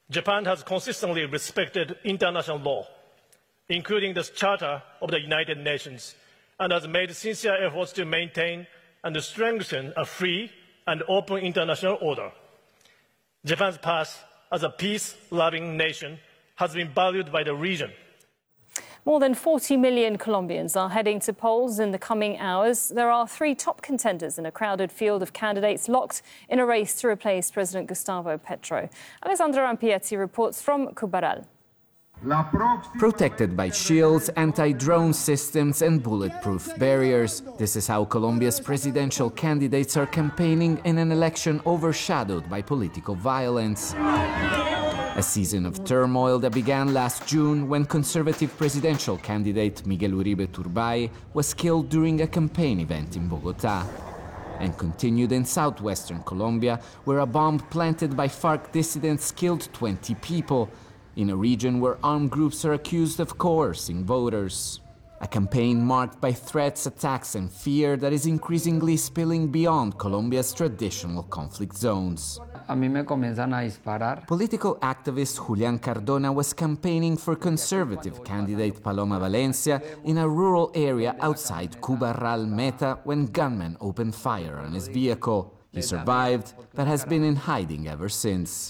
Japan has consistently respected international law, including the Charter of the United Nations, and has made sincere efforts to maintain and strengthen a free and open international order. Japan's past as a peace-loving nation has been valued by the region. More than 40 million Colombians are heading to polls in the coming hours. There are three top contenders in a crowded field of candidates locked in a race to replace President Gustavo Petro. Alessandro Rampietti reports from Cubaral. Protected by shields, anti-drone systems and bulletproof barriers, this is how Colombia's presidential candidates are campaigning in an election overshadowed by political violence. A season of turmoil that began last June when conservative presidential candidate Miguel Uribe Turbay was killed during a campaign event in Bogotá, and continued in southwestern Colombia, where a bomb planted by FARC dissidents killed 20 people, in a region where armed groups are accused of coercing voters. A campaign marked by threats, attacks and fear that is increasingly spilling beyond Colombia's traditional conflict zones. Political activist Julián Cardona was campaigning for conservative candidate Paloma Valencia in a rural area outside Cubarral Meta when gunmen opened fire on his vehicle. He survived, but has been in hiding ever since.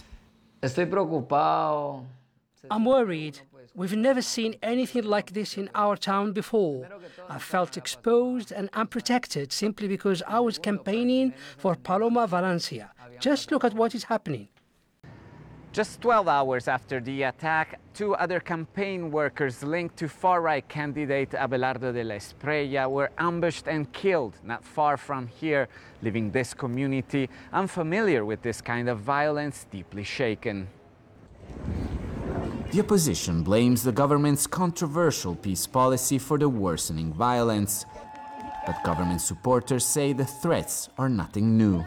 I'm worried. We've never seen anything like this in our town before. I felt exposed and unprotected simply because I was campaigning for Paloma Valencia. Just look at what is happening. Just 12 hours after the attack, two other campaign workers linked to far-right candidate Abelardo de la Espriella were ambushed and killed not far from here, leaving this community unfamiliar with this kind of violence deeply shaken. The opposition blames the government's controversial peace policy for the worsening violence. But government supporters say the threats are nothing new.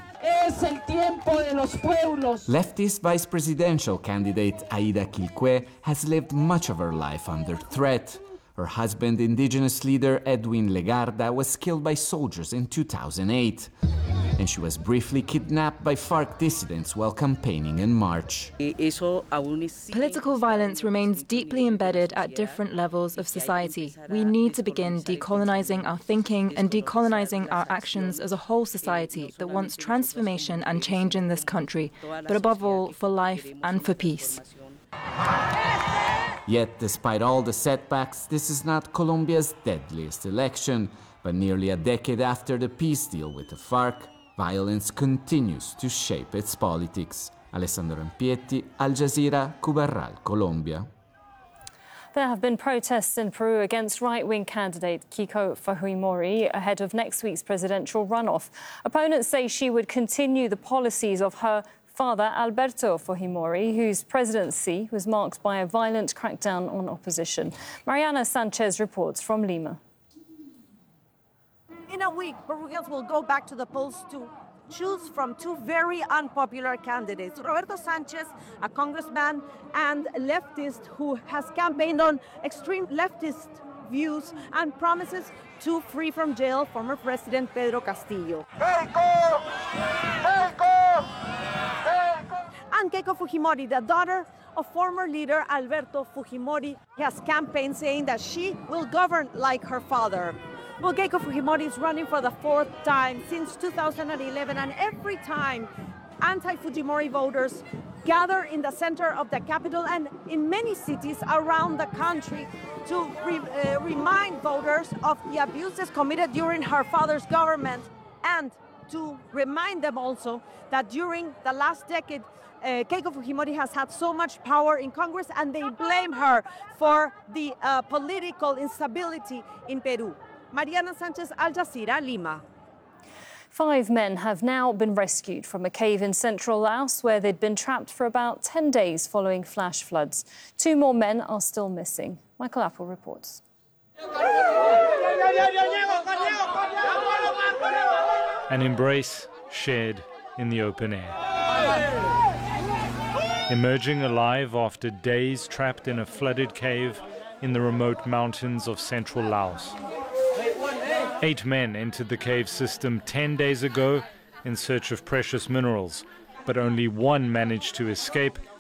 Leftist vice presidential candidate Aida Quilque has lived much of her life under threat. Her husband, indigenous leader Edwin Legarda, was killed by soldiers in 2008. And she was briefly kidnapped by FARC dissidents while campaigning in March. Political violence remains deeply embedded at different levels of society. We need to begin decolonizing our thinking and decolonizing our actions as a whole society that wants transformation and change in this country, but above all, for life and for peace. Yet, despite all the setbacks, this is not Colombia's deadliest election. But nearly a decade after the peace deal with the FARC, violence continues to shape its politics. Alessandro Rampietti, Al Jazeera, Cubarral, Colombia. There have been protests in Peru against right-wing candidate Keiko Fujimori ahead of next week's presidential runoff. Opponents say she would continue the policies of her father, Alberto Fujimori, whose presidency was marked by a violent crackdown on opposition. Mariana Sanchez reports from Lima. In a week, Peruvians will go back to the polls to choose from two very unpopular candidates. Roberto Sanchez, a congressman and leftist who has campaigned on extreme leftist views and promises to free from jail former President Pedro Castillo. Keiko! Keiko! Keiko! And Keiko Fujimori, the daughter of former leader Alberto Fujimori, has campaigned saying that she will govern like her father. Well, Keiko Fujimori is running for the fourth time since 2011, and every time anti-Fujimori voters gather in the center of the capital and in many cities around the country to remind voters of the abuses committed during her father's government, and to remind them also that during the last decade, Keiko Fujimori has had so much power in Congress, and they blame her for the political instability in Peru. Mariana Sanchez, Al Jazeera, Lima. 5 men have now been rescued from a cave in central Laos where they'd been trapped for about 10 days following flash floods. 2 more men are still missing. Michael Apple reports. An embrace shared in the open air. Emerging alive after days trapped in a flooded cave in the remote mountains of central Laos. 8 men entered the cave system 10 days ago in search of precious minerals, but only one managed to escape